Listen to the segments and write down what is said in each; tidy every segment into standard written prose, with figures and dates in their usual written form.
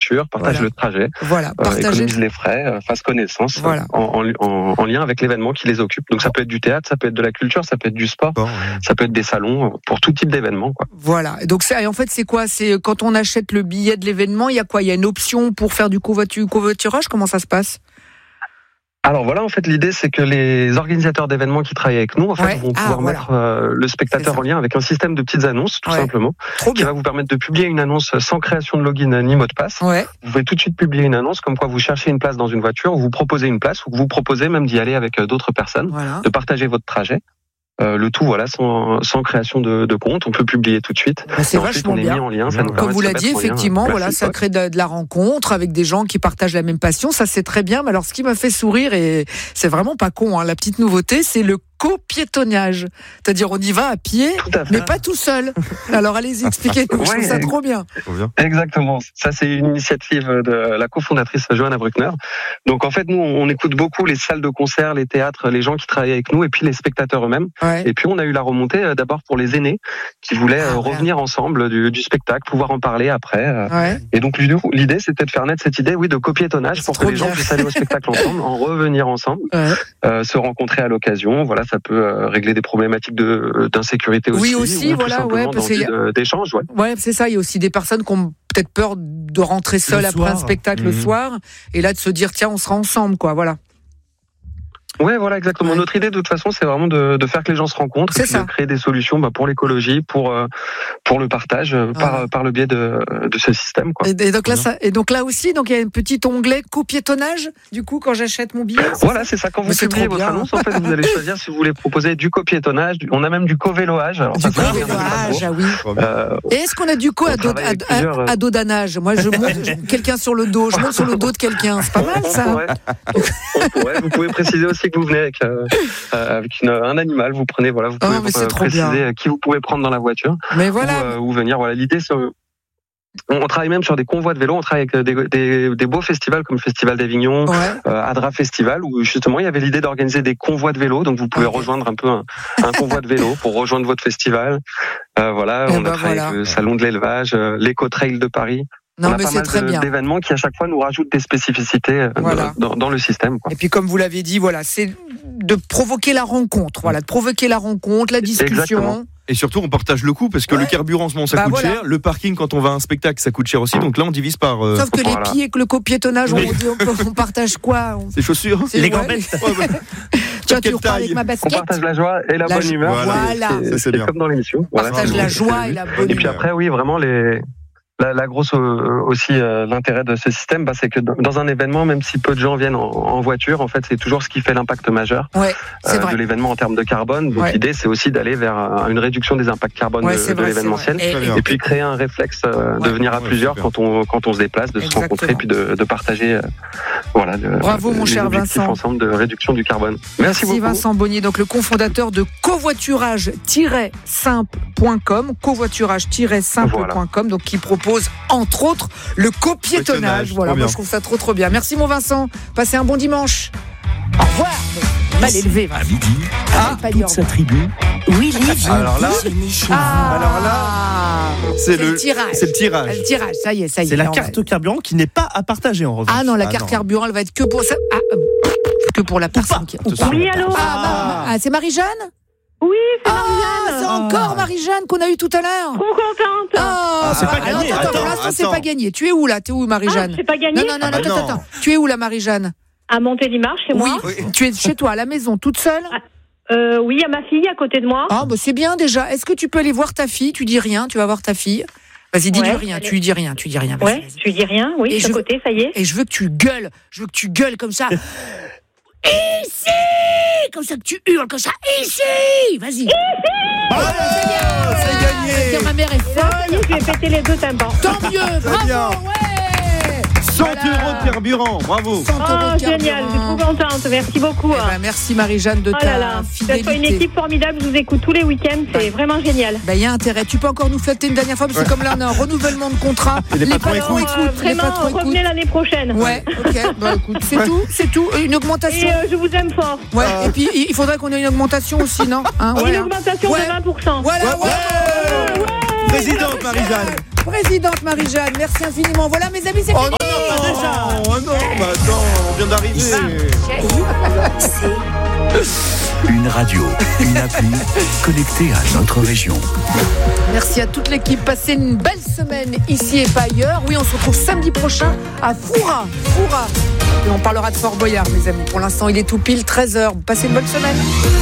voiture, partage le trajet, économise les frais, fasse connaissance en lien avec l'événement qui les occupe. Donc ça peut être du théâtre, ça peut être de la culture, ça peut être du sport, ça peut être des salons, pour tout type d'événement, quoi. Voilà. Donc en fait, c'est quoi ? C'est quand on achète le billet de l'événement, il y a quoi ? Il y a une option pour faire du covoiturage ? Comment ça se passe ? Alors voilà, en fait, l'idée, c'est que les organisateurs d'événements qui travaillent avec nous, en fait, vont pouvoir mettre le spectateur en lien avec un système de petites annonces, tout simplement, qui va vous permettre de publier une annonce sans création de login ni mot de passe. Vous pouvez tout de suite publier une annonce comme quoi vous cherchez une place dans une voiture, ou vous proposez une place, ou vous proposez même d'y aller avec d'autres personnes, de partager votre trajet. Le tout, sans création de compte, on peut publier tout de suite. C'est vachement bien. Mis en lien, ça nous comme vous l'avez dit, effectivement, ça crée de la rencontre avec des gens qui partagent la même passion. Ça, c'est très bien. Mais alors, ce qui m'a fait sourire, et c'est vraiment pas con, la petite nouveauté, c'est le copiétonnage. C'est-à-dire, on y va à pied, mais pas tout seul. Alors, allez-y, expliquez-nous. Je trouve ça trop bien. Exactement. Ça, c'est une initiative de la cofondatrice Johanna Bruckner. Donc, en fait, nous, on écoute beaucoup les salles de concert, les théâtres, les gens qui travaillent avec nous, et puis les spectateurs eux-mêmes. Et puis, on a eu la remontée d'abord pour les aînés qui voulaient revenir ensemble du spectacle, pouvoir en parler après. Et donc, l'idée, c'était de faire naître cette idée, de copiétonnage pour que les gens puissent aller au spectacle ensemble, en revenir ensemble, se rencontrer à l'occasion. Voilà, ça peut régler des problématiques d'insécurité aussi. Oui, aussi, d'échange. Ouais, c'est ça. Il y a aussi des personnes qui ont peut-être peur de rentrer seules après un spectacle le soir, et là de se dire tiens, on sera ensemble, quoi. Voilà. Ouais, voilà, exactement. Notre idée, de toute façon, c'est vraiment de faire que les gens se rencontrent, et puis de créer des solutions pour l'écologie, pour le partage, par le biais de ce système, quoi. Et donc là aussi, il y a un petit onglet copiétonnage, du coup, quand j'achète mon billet. Voilà, c'est ça. Quand vous publiez votre annonce, en fait, vous allez choisir si vous voulez proposer du copiétonnage. On a même du covéloage. Du covéloage, oui. Et est-ce qu'on a du à dos d'ânage ? Moi, je monte quelqu'un sur le dos, je monte sur le dos de quelqu'un. C'est pas mal, ça. Vous pouvez préciser aussi que vous venez avec un animal, vous prenez, vous pouvez préciser qui vous pouvez prendre dans la voiture, ou venir. Voilà, l'idée, c'est on travaille même sur des convois de vélo, on travaille avec des beaux festivals comme le Festival d'Avignon, Adra Festival, où justement il y avait l'idée d'organiser des convois de vélo, donc vous pouvez rejoindre un peu un convoi de vélo pour rejoindre votre festival. On a travaillé avec le Salon de l'élevage, l'Éco-Trail de Paris. Non, mais c'est très bien. D'événements qui à chaque fois nous rajoutent des spécificités dans le système, quoi. Et puis comme vous l'avez dit, c'est de provoquer la rencontre, la discussion. Exactement. Et surtout, on partage le coût, parce que le carburant, en ce moment, ça coûte cher. Le parking, quand on va à un spectacle, ça coûte cher aussi. Donc là, on divise par... Sauf que les pieds, que le copiétonnage, on partage quoi ? Les chaussures. Les gambettes. Tiens, tu repars avec ma basket. On partage la joie et la bonne humeur. Voilà. C'est comme dans l'émission. On partage la joie et la bonne humeur. Et puis après, vraiment, la grosse aussi l'intérêt de ce système, c'est que dans un événement, même si peu de gens viennent en voiture, en fait, c'est toujours ce qui fait l'impact majeur de l'événement en termes de carbone. Donc l'idée, c'est aussi d'aller vers une réduction des impacts carbone de l'événementiel, et puis créer un réflexe de venir à plusieurs quand on se déplace, de se rencontrer, puis de partager. Bravo, mon cher Vincent. Ensemble de réduction du carbone. Merci beaucoup. Vincent Bonnier, donc le cofondateur de covoiturage-simple.com, covoiturage-simple.com, donc qui propose entre autres le copiétonnage. Moi, je trouve ça trop bien. Merci mon Vincent, passez un bon dimanche. Au revoir. Mal élevé. À midi, toute sa tribu. Oui, alors là, c'est le tirage. C'est le tirage. Le tirage, ça y est. C'est la carte carburant qui n'est pas à partager en revanche. Ah non, la carte carburant, elle va être que pour ça. Que pour la personne qui. Oui, allô. C'est Marie-Jeanne ? Oui, c'est Marie-Jeanne. C'est encore Marie-Jeanne qu'on a eu tout à l'heure. Trop contente. C'est pas gagné. Pour l'instant, c'est pas gagné. Tu es où là ? T'es où, Marie-Jeanne ? C'est pas gagné. Non, attends. Tu es où là, Marie-Jeanne ? À Montélimar, chez moi. Oui. Tu es chez toi, à la maison, toute seule ? Oui, il y a ma fille à côté de moi. C'est bien déjà. Est-ce que tu peux aller voir ta fille ? Tu dis rien, tu vas voir ta fille. Vas-y, dis-lui rien, tu lui dis rien. Ouais, tu lui dis rien, oui, de côté, ça y est. Et je veux que tu gueules comme ça. Ici! Comme ça que tu hurles, comme ça. Ici! Vas-y. Ici! C'est gagné! Ma mère est folle. Ça y est, je vais péter les deux tympans. Tant mieux, bravo, 100 € de carburant, bravo. Génial, je suis trop contente, merci beaucoup. Merci Marie-Jeanne de ta fidélité. C'est une équipe formidable, je vous écoute tous les week-ends, c'est vraiment génial. Il y a intérêt, tu peux encore nous fêter une dernière fois, parce que comme là on a un renouvellement de contrat, les patrons écoutent. Vraiment, revenez l'année prochaine. Ouais, ok, écoute, c'est tout, une augmentation. Et je vous aime fort. Ouais, et puis il faudrait qu'on ait une augmentation aussi, non ? Une augmentation de 20%. Voilà. Présidente Marie-Jeanne, merci infiniment. Voilà mes amis, c'est fini. attends, on vient d'arriver. Une radio, une appli connectée à notre région. Merci à toute l'équipe. Passez une belle semaine ici et pas ailleurs. Oui, on se retrouve samedi prochain à Foura. Et on parlera de Fort Boyard, mes amis. Pour l'instant, il est tout pile 13h. Passez une bonne semaine.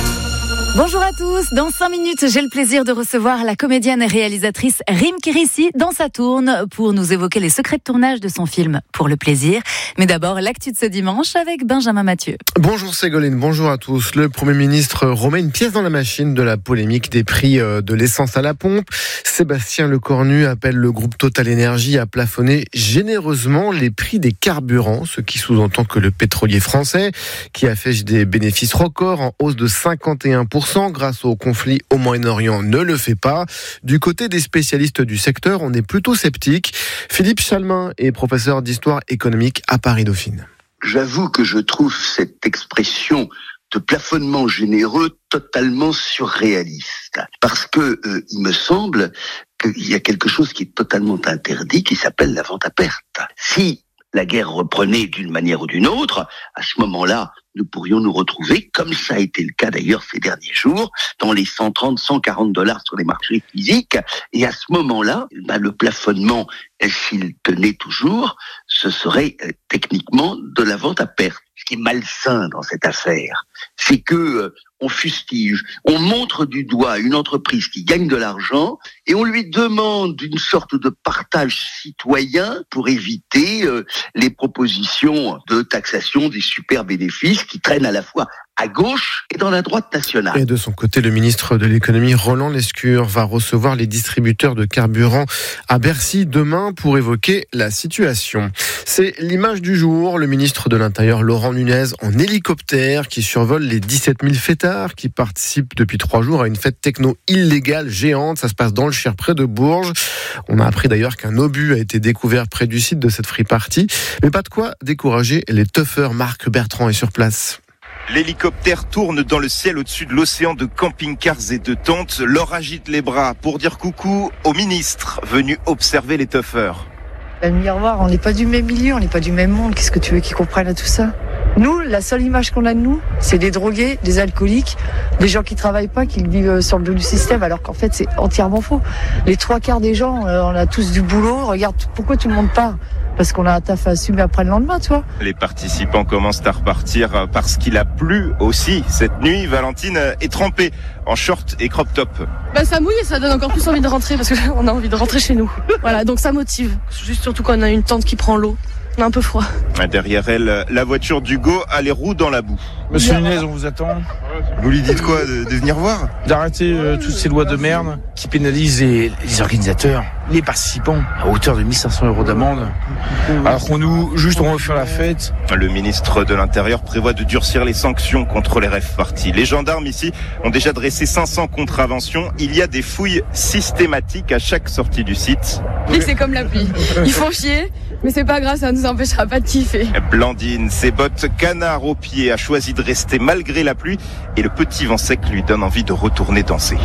Bonjour à tous, dans 5 minutes, j'ai le plaisir de recevoir la comédienne et réalisatrice Rim Kirissi dans Sa Tourne pour nous évoquer les secrets de tournage de son film Pour le plaisir. Mais d'abord, l'actu de ce dimanche avec Benjamin Mathieu. Bonjour Ségolène, bonjour à tous. Le Premier ministre remet une pièce dans la machine de la polémique des prix de l'essence à la pompe. Sébastien Lecornu appelle le groupe Total Énergie à plafonner généreusement les prix des carburants, ce qui sous-entend que le pétrolier français, qui affiche des bénéfices records en hausse de 51%, grâce au conflit au Moyen-Orient, ne le fait pas. Du côté des spécialistes du secteur, on est plutôt sceptique. Philippe Chalmin est professeur d'histoire économique à Paris-Dauphine. J'avoue que je trouve cette expression de plafonnement généreux totalement surréaliste. Parce que il me semble qu'il y a quelque chose qui est totalement interdit, qui s'appelle la vente à perte. Si la guerre reprenait d'une manière ou d'une autre, à ce moment-là, nous pourrions nous retrouver, comme ça a été le cas d'ailleurs ces derniers jours, dans les 130, 140 $ sur les marchés physiques. Et à ce moment-là, le plafonnement, s'il tenait toujours, ce serait techniquement de la vente à perte. Ce qui est malsain dans cette affaire, c'est que on fustige, on montre du doigt une entreprise qui gagne de l'argent et on lui demande une sorte de partage citoyen pour éviter les propositions de taxation des super bénéfices qui traînent à la fois à gauche et dans la droite nationale. Et de son côté, le ministre de l'économie, Roland Lescure, va recevoir les distributeurs de carburant à Bercy demain pour évoquer la situation. C'est l'image du jour. Le ministre de l'Intérieur, Laurent Nunez, en hélicoptère, qui survole les 17 000 fêtards qui participent depuis 3 jours à une fête techno illégale géante. Ça se passe dans le Cher, près de Bourges. On a appris d'ailleurs qu'un obus a été découvert près du site de cette free party. Mais pas de quoi décourager les tuffeurs. Marc Bertrand est sur place. L'hélicoptère tourne dans le ciel au-dessus de l'océan de camping-cars et de tentes. Laure agite les bras pour dire coucou au ministre venu observer les tuffeurs. Le miroir, on n'est pas du même milieu, on n'est pas du même monde. Qu'est-ce que tu veux qu'ils comprennent à tout ça ? Nous, la seule image qu'on a de nous, c'est des drogués, des alcooliques, des gens qui travaillent pas, qui vivent sur le dos du système, alors qu'en fait, c'est entièrement faux. Les 3/4 des gens, on a tous du boulot. Regarde, pourquoi tout le monde part ? Parce qu'on a un taf à assumer après le lendemain, tu vois. Les participants commencent à repartir parce qu'il a plu aussi. Cette nuit, Valentine est trempée en short et crop top. Ça mouille et ça donne encore plus envie de rentrer parce qu'on a envie de rentrer chez nous. Voilà, donc ça motive. Juste surtout quand on a une tente qui prend l'eau. On a un peu froid. Derrière elle, la voiture d'Hugo a les roues dans la boue. Monsieur Nunez, on vous attend. Vous lui dites quoi de venir voir ? D'arrêter toutes ces lois de merde qui pénalisent les organisateurs, les participants, à hauteur de 1 500 € d'amende. Alors qu'on on veut faire la fête. Le ministre de l'Intérieur prévoit de durcir les sanctions contre les rave parties. Les gendarmes ici ont déjà dressé 500 contraventions. Il y a des fouilles systématiques à chaque sortie du site. Et c'est comme la pluie. Ils font chier, mais c'est pas grave, ça nous empêchera pas de kiffer. Blandine, ses bottes canard aux pieds, a choisi de rester malgré la pluie et le petit vent sec lui donne envie de retourner danser.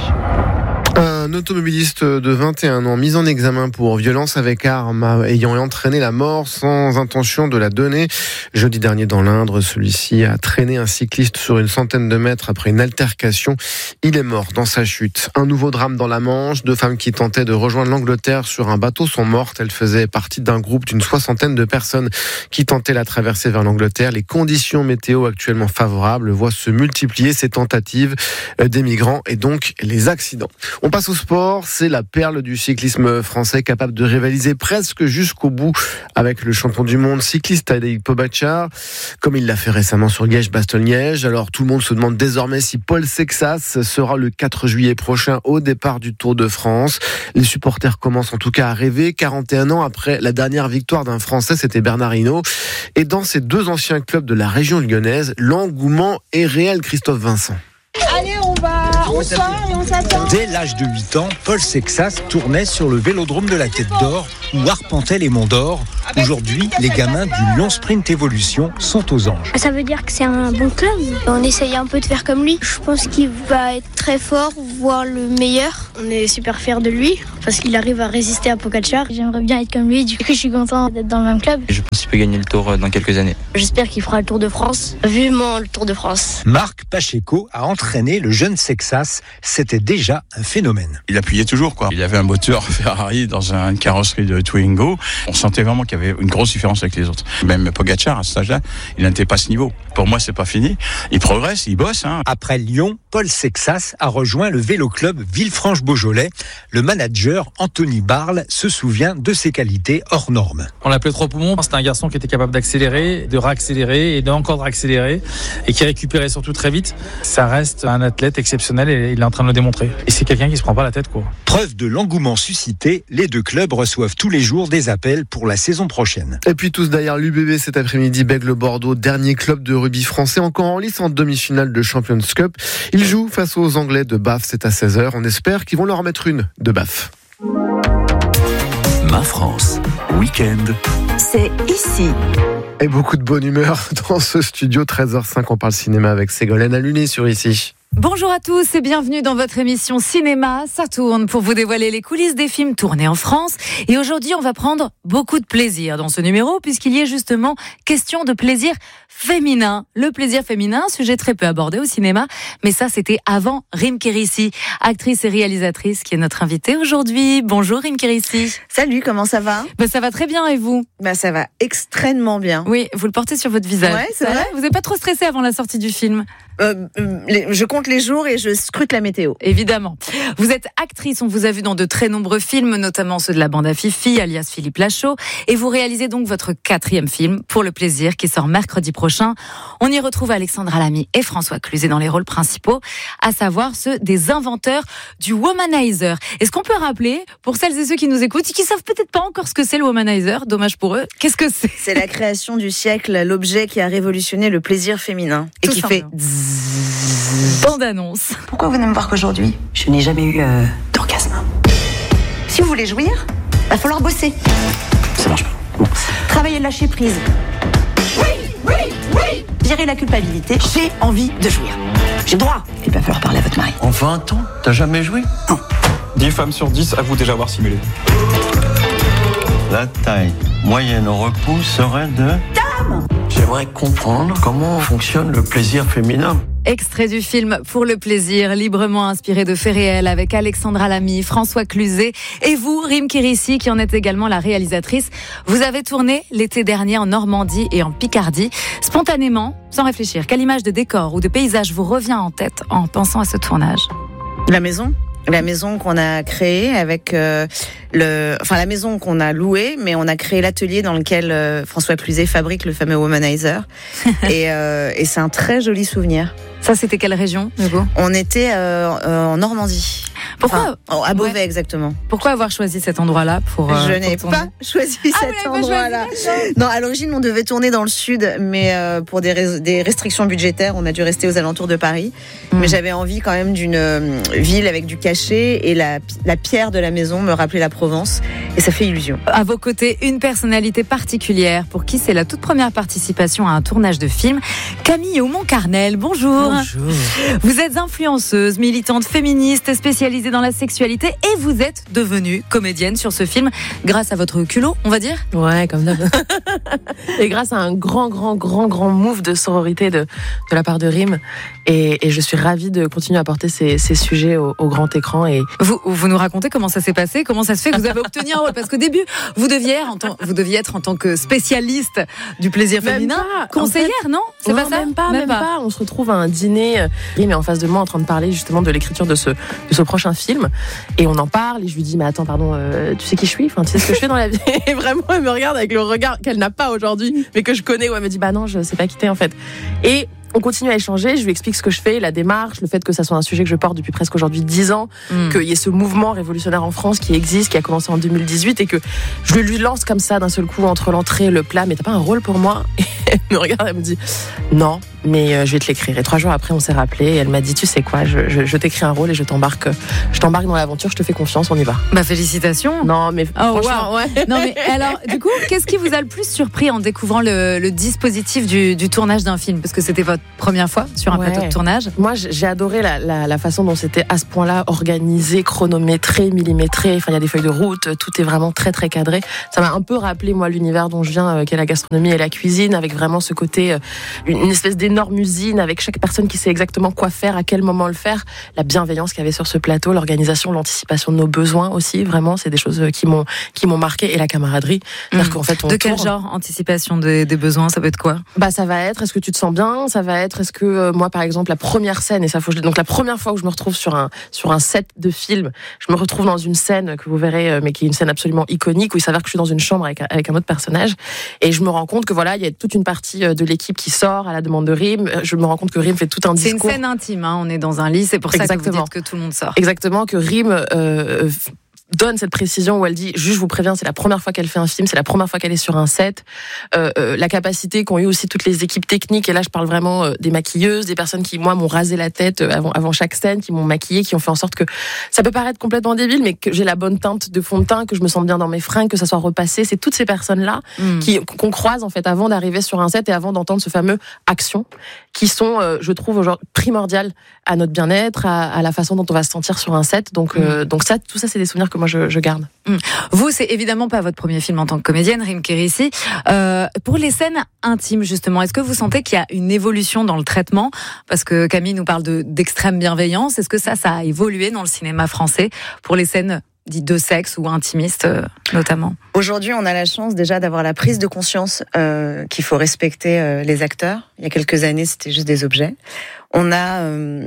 Un automobiliste de 21 ans mis en examen pour violence avec arme ayant entraîné la mort sans intention de la donner. Jeudi dernier dans l'Indre, celui-ci a traîné un cycliste sur une centaine de mètres après une altercation. Il est mort dans sa chute. Un nouveau drame dans la Manche. 2 femmes qui tentaient de rejoindre l'Angleterre sur un bateau sont mortes. Elles faisaient partie d'un groupe d'une 60aine de personnes qui tentaient la traversée vers l'Angleterre. Les conditions météo actuellement favorables voient se multiplier ces tentatives des migrants et donc les accidents. On passe au sport, c'est la perle du cyclisme français capable de rivaliser presque jusqu'au bout avec le champion du monde cycliste Tadej Pogačar, comme il l'a fait récemment sur Liège-Bastogne-Liège. Alors tout le monde se demande désormais si Paul Sexas sera le 4 juillet prochain au départ du Tour de France. Les supporters commencent en tout cas à rêver. 41 ans après la dernière victoire d'un Français, c'était Bernard Hinault. Et dans ces 2 anciens clubs de la région lyonnaise, l'engouement est réel, Christophe Vincent. Allez, on sort et on s'attend. Dès l'âge de 8 ans, Paul Sexas tournait sur le vélodrome de la Tête d'Or ou arpentaient les monts d'or. Aujourd'hui, les gamins du Lyon Sprint Evolution sont aux anges. Ça veut dire que c'est un bon club. On essaye un peu de faire comme lui. Je pense qu'il va être très fort, voire le meilleur. On est super fiers de lui parce qu'il arrive à résister à Pogacar. J'aimerais bien être comme lui, du coup je suis content d'être dans le même club. Je pense qu'il peut gagner le Tour dans quelques années. J'espère qu'il fera le Tour de France, vivement le Tour de France. Marc Pacheco a entraîné le jeune Sexas, c'était déjà un phénomène. Il appuyait toujours, quoi. Il avait un moteur Ferrari dans une carrosserie de Twingo. On sentait vraiment qu'il y avait une grosse différence avec les autres. Même Pogacar, à ce stage-là, il n'était pas à ce niveau. Pour moi, c'est pas fini. Il progresse, il bosse. Après Lyon, Paul Sexas a rejoint le vélo club Villefranche-Beaujolais. Le manager Anthony Barle se souvient de ses qualités hors normes. On l'appelait Trois Poumons. C'était un garçon qui était capable d'accélérer, de réaccélérer et d'encore réaccélérer et qui récupérait surtout très vite. Ça reste un athlète exceptionnel et il est en train de le démontrer. Et c'est quelqu'un qui se prend pas la tête, quoi. Preuve de l'engouement suscité, les deux clubs reçoivent tous les jours des appels pour la saison prochaine. Et puis tous derrière l'UBB cet après-midi, Bègles-Bordeaux, dernier club de rugby français encore en lice en demi-finale de Champions Cup. Ils jouent face aux Anglais de Bath, c'est à 16h. On espère qu'ils vont leur mettre une de Bath. Ma France, week-end. C'est ici. Et beaucoup de bonne humeur dans ce studio. 13h05, on parle cinéma avec Ségolène Alluné sur Ici. Bonjour à tous et bienvenue dans votre émission Cinéma. Ça tourne pour vous dévoiler les coulisses des films tournés en France. Et aujourd'hui, on va prendre beaucoup de plaisir dans ce numéro puisqu'il y est justement question de plaisir féminin. Le plaisir féminin, sujet très peu abordé au cinéma. Mais ça, c'était avant Rim Kérissi, actrice et réalisatrice qui est notre invitée aujourd'hui. Bonjour Rim Kérissi. Salut, comment ça va ? Ça va très bien et vous ? Ça va extrêmement bien. Oui, vous le portez sur votre visage. Ouais, c'est vrai. Vous n'êtes pas trop stressé avant la sortie du film ? Je compte les jours et je scrute la météo. Évidemment. Vous êtes actrice, on vous a vu dans de très nombreux films, notamment ceux de la bande à Fifi, alias Philippe Lachaud. Et vous réalisez donc votre 4e film, Pour le plaisir, qui sort mercredi prochain. On y retrouve Alexandra Lamy et François Cluzet dans les rôles principaux, à savoir ceux des inventeurs du womanizer. Est-ce qu'on peut rappeler, pour celles et ceux qui nous écoutent, qui savent peut-être pas encore ce que c'est le womanizer, dommage pour eux, qu'est-ce que c'est ? C'est la création du siècle, l'objet qui a révolutionné le plaisir féminin. Et qui fait... Bande-annonce. Pourquoi vous venez me voir qu'aujourd'hui je n'ai jamais eu d'orgasme. Si vous voulez jouir, va falloir bosser. Ça marche pas. Bon. Travailler, lâcher prise. Oui. Virer la culpabilité. J'ai envie de jouir. J'ai droit. Il va falloir parler à votre mari. En 20 ans, t'as jamais joué ? Non. 10 femmes sur 10 avouent déjà avoir simulé. La taille moyenne au repos serait de... Dame ! J'aimerais comprendre comment fonctionne le plaisir féminin. Extrait du film Pour le plaisir, librement inspiré de faits réels avec Alexandra Lamy, François Cluzet et vous, Rim Kérissi, qui en êtes également la réalisatrice. Vous avez tourné l'été dernier en Normandie et en Picardie. Spontanément, sans réfléchir, quelle image de décor ou de paysage vous revient en tête en pensant à ce tournage ? La maison qu'on a créée avec la maison qu'on a louée, mais on a créé l'atelier dans lequel François Cluzet fabrique le fameux womanizer. et c'est un très joli souvenir. Ça, c'était quelle région, Hugo ? On était en Normandie. Pourquoi ? À Beauvais, exactement. Pourquoi avoir choisi cet endroit-là pour Je n'ai pas choisi cet endroit-là. Non, à l'origine, on devait tourner dans le sud, mais pour des restrictions budgétaires, on a dû rester aux alentours de Paris. Mais j'avais envie quand même d'une ville avec du cachet, et la pierre de la maison me rappelait la Provence, et ça fait illusion. À vos côtés, une personnalité particulière pour qui c'est la toute première participation à un tournage de film, Camille Aumont-Carnel. Bonjour. Bonjour. Vous êtes influenceuse, militante féministe, spécialisée dans la sexualité, et vous êtes devenue comédienne sur ce film grâce à votre culot, on va dire ? Ouais, comme d'hab. Et grâce à un grand move de sororité de la part de Rim. Et je suis ravie de continuer à porter ces sujets au grand écran. Et vous nous racontez comment ça s'est passé, comment ça se fait que vous avez obtenu un rôle ? Parce qu'au début, vous deviez être en tant que spécialiste du plaisir féminin, conseillère, en fait, non ? C'est pas ça ? Même pas. On se retrouve à un dîner. Rim est en face de moi en train de parler justement de l'écriture de ce prochain film. Et on en parle. Et je lui dis, mais attends, pardon, tu sais qui je suis ? Enfin, tu sais ce que je fais dans la vie ? Et vraiment, elle me regarde avec le regard qu'elle n'a pas aujourd'hui, mais que je connais. Où elle me dit, bah non, je sais pas qui t'es en fait. Et on continue à échanger, je lui explique ce que je fais, la démarche, le fait que ça soit un sujet que je porte depuis presque aujourd'hui 10 ans, qu'il y ait ce mouvement révolutionnaire en France qui existe, qui a commencé en 2018, et que je lui lance comme ça d'un seul coup entre l'entrée et le plat, mais t'as pas un rôle pour moi ? Et elle me regarde, elle me dit non, mais je vais te l'écrire. Et 3 jours après, on s'est rappelé et elle m'a dit, tu sais quoi, je t'écris un rôle et je t'embarque dans l'aventure, je te fais confiance, on y va. Bah félicitations. Non mais franchement, ouais. Non mais alors, du coup, qu'est-ce qui vous a le plus surpris en découvrant le dispositif du tournage d'un film, parce que c'était votre première fois sur un plateau de tournage? Moi, j'ai adoré la façon dont c'était à ce point-là organisé, chronométré, millimétré. Enfin, il y a des feuilles de route, tout est vraiment très très cadré. Ça m'a un peu rappelé moi l'univers dont je viens, qui est la gastronomie et la cuisine, avec vraiment ce côté une espèce d'énorme usine avec chaque personne qui sait exactement quoi faire, à quel moment le faire, la bienveillance qu'il y avait sur ce plateau, l'organisation, l'anticipation de nos besoins aussi. Vraiment, c'est des choses qui m'ont marqué, et la camaraderie. C'est-à-dire qu'en fait, de quel genre anticipation des besoins, ça peut être quoi? Bah, ça va être, est-ce que tu te sens bien? Ça va être, est-ce que moi, par exemple, la première scène, et ça faut, donc la première fois où je me retrouve sur un set de film, je me retrouve dans une scène que vous verrez, mais qui est une scène absolument iconique, où il s'avère que je suis dans une chambre avec un autre personnage, et je me rends compte que voilà, il y a toute une partie de l'équipe qui sort à la demande de Rim. Je me rends compte que Rim fait tout un discours. C'est une scène intime, hein, on est dans un lit, c'est pour ça que vous dites que tout le monde sort. Exactement, que Rim donne cette précision où elle dit, juste je vous préviens, c'est la première fois qu'elle fait un film, c'est la première fois qu'elle est sur un set. La capacité qu'ont eu aussi toutes les équipes techniques, et là je parle vraiment des maquilleuses, des personnes qui moi m'ont rasé la tête avant chaque scène, qui m'ont maquillée, qui ont fait en sorte que ça peut paraître complètement débile, mais que j'ai la bonne teinte de fond de teint, que je me sente bien dans mes fringues, que ça soit repassé. C'est toutes ces personnes-là qu'on croise en fait avant d'arriver sur un set et avant d'entendre ce fameux action, qui sont, je trouve, aujourd'hui primordiales à notre bien-être, à la façon dont on va se sentir sur un set. Donc ça, tout ça, c'est des souvenirs que moi je garde. Vous, c'est évidemment pas votre premier film en tant que comédienne, Rim Kérissi. Pour les scènes intimes, justement, est-ce que vous sentez qu'il y a une évolution dans le traitement? Parce que Camille nous parle d'extrême bienveillance. Est-ce que ça a évolué dans le cinéma français pour les scènes dites de sexe ou intimistes, notamment? Aujourd'hui, on a la chance déjà d'avoir la prise de conscience qu'il faut respecter les acteurs. Il y a quelques années, c'était juste des objets. On a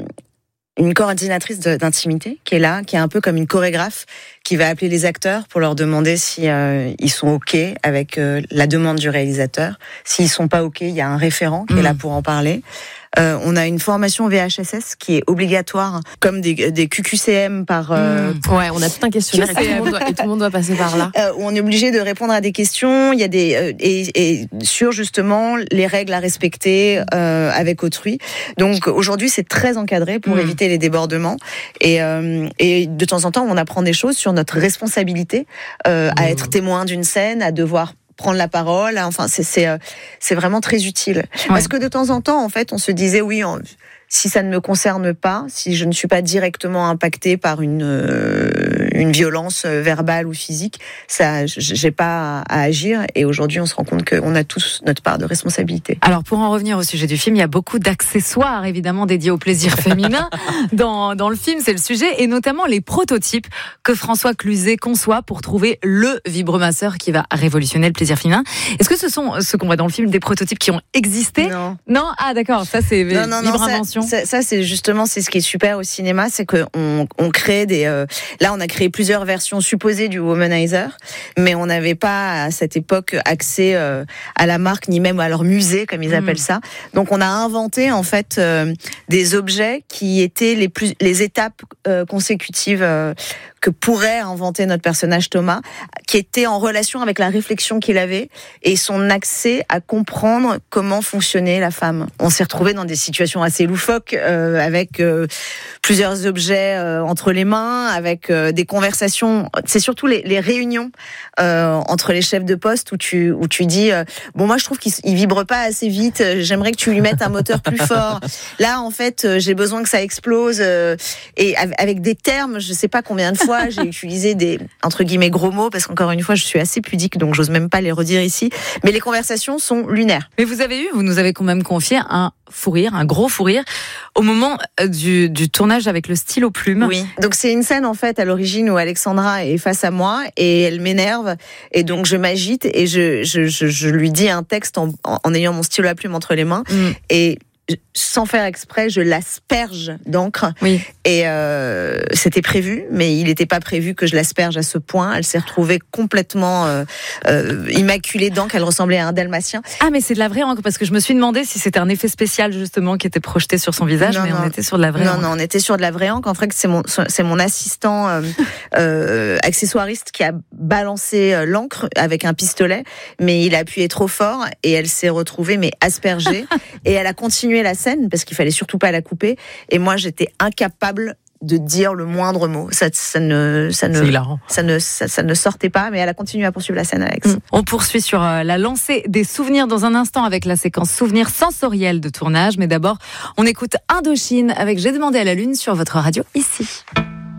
une coordinatrice d'intimité qui est là, qui est un peu comme une chorégraphe, qui va appeler les acteurs pour leur demander si ils sont OK avec la demande du réalisateur. S'ils sont pas OK, il y a un référent qui est là pour en parler. On a une formation VHSS qui est obligatoire, comme des QQCM par. Ouais, on a tout un questionnaire et tout le monde doit passer par là. Où on est obligé de répondre à des questions. Il y a et sur justement les règles à respecter avec autrui. Donc aujourd'hui, c'est très encadré pour éviter les débordements. Et de temps en temps, on apprend des choses sur notre responsabilité à être témoin d'une scène, à devoir prendre la parole. Enfin, c'est vraiment très utile. Ouais. Parce que de temps en temps, en fait, on se disait oui, si ça ne me concerne pas, si je ne suis pas directement impactée par une violence verbale ou physique, ça, j'ai pas à agir. Et aujourd'hui, on se rend compte qu'on a tous notre part de responsabilité. Alors, pour en revenir au sujet du film, il y a beaucoup d'accessoires, évidemment, dédiés au plaisir féminin dans le film, c'est le sujet, et notamment les prototypes que François Cluzet conçoit pour trouver le vibromasseur qui va révolutionner le plaisir féminin. Est-ce que ce sont ceux qu'on voit dans le film des prototypes qui ont existé? Non. Ah, d'accord. Ça, c'est libre invention. Ça, c'est justement, c'est ce qui est super au cinéma, c'est qu'on crée là, on a créé plusieurs versions supposées du Womanizer, mais on n'avait pas à cette époque accès à la marque ni même à leur musée, comme ils appellent ça. Donc, on a inventé en fait des objets qui étaient les étapes consécutives que pourrait inventer notre personnage Thomas, qui était en relation avec la réflexion qu'il avait et son accès à comprendre comment fonctionnait la femme. On s'est retrouvés dans des situations assez loufoques avec plusieurs objets entre les mains, avec des conversations. C'est surtout les réunions entre les chefs de poste où tu dis bon, moi je trouve qu'il vibre pas assez vite, j'aimerais que tu lui mettes un moteur plus fort. Là en fait j'ai besoin que ça explose et avec des termes, je sais pas combien de fois j'ai utilisé des entre guillemets gros mots parce qu'encore une fois je suis assez pudique donc j'ose même pas les redire ici, mais les conversations sont lunaires. Mais vous nous avez quand même confié un gros fou rire au moment du tournage avec le stylo plume. Oui. Donc c'est une scène en fait à l'origine où Alexandra est face à moi et elle m'énerve et donc je m'agite et je lui dis un texte en ayant mon stylo à plume entre les mains et sans faire exprès, je l'asperge d'encre. Oui. Et c'était prévu, mais il n'était pas prévu que je l'asperge à ce point. Elle s'est retrouvée complètement immaculée d'encre. Elle ressemblait à un dalmatien. Ah, mais c'est de la vraie encre, parce que je me suis demandé si c'était un effet spécial justement qui était projeté sur son visage, mais on était sur de la vraie encre. Non, on était sur de la vraie encre. En fait, c'est mon assistant accessoiriste qui a balancé l'encre avec un pistolet, mais il a appuyé trop fort et elle s'est retrouvée mais aspergée et elle a continué continué la scène parce qu'il fallait surtout pas la couper. Et moi, j'étais incapable de dire le moindre mot. Ça ne sortait pas, mais elle a continué à poursuivre la scène, Alex. On poursuit sur la lancée des souvenirs dans un instant avec la séquence souvenirs sensoriels de tournage. Mais d'abord, on écoute Indochine avec J'ai demandé à la lune sur votre radio ici.